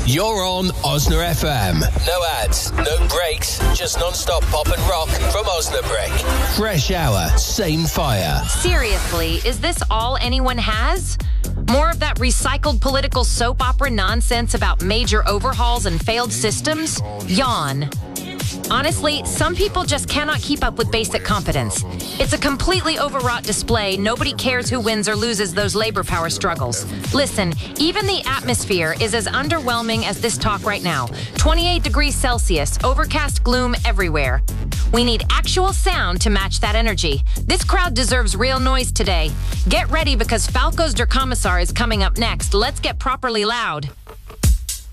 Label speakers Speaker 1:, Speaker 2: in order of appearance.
Speaker 1: You're on Osna FM. No ads, no breaks, just non-stop pop and rock from Osnabrück. Fresh hour, same fire.
Speaker 2: Seriously, is this all anyone has? More of that recycled political soap opera nonsense about major overhauls and failed systems? Yawn. Honestly, some people just cannot keep up with basic competence. It's a completely overwrought display. Nobody cares who wins or loses those labor power struggles. Listen, even the atmosphere is as underwhelming as this talk right now. 28 degrees Celsius, overcast gloom everywhere. We need actual sound to match that energy. This crowd deserves real noise today. Get ready because Falco's Der Kommissar is coming up next. Let's get properly loud.